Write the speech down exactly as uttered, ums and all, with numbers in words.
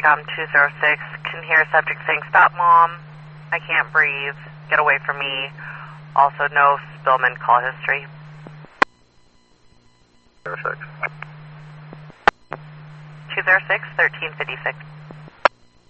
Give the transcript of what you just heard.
Intercom two zero six, can hear subject saying, stop mom, I can't breathe, get away from me. Also no Spillman call history. zero six. two zero six, thirteen fifty-six.